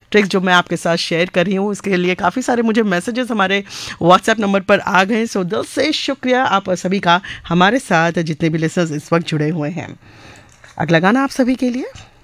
Tricks जो मैं आपके साथ शेयर कर रही हूँ, इसके लिए काफ़ी सारे मुझे मैसेजेस हमारे व्हाट्सएप नंबर पर आ गए। सो दिल से शुक्रिया आप सभी का, हमारे साथ जितने भी लिसनर्स इस वक्त जुड़े हुए हैं। अगला गाना आप सभी के लिए।